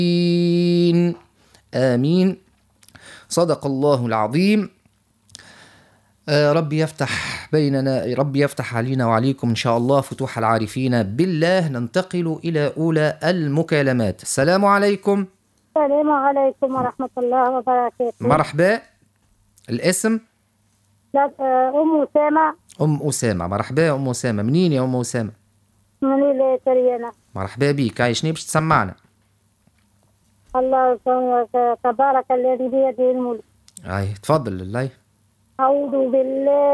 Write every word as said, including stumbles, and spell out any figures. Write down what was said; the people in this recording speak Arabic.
آمين. صدق الله العظيم. آه ربي يفتح بيننا، ربي يفتح علينا وعليكم إن شاء الله فتوح العارفين بالله. ننتقل إلى أولى المكالمات. السلام عليكم. السلام عليكم ورحمة الله وبركاته. مرحبا. الاسم؟ لا أم أسامة. أم أسامة. مرحبا يا أم أسامة. منين يا أم أسامة؟ من التريانة. مرحبا بيك. هاي شنو باش تسمعنا؟ الله تبارك الذي بيده الملك. هاي تفضل الله. أعوذ بالله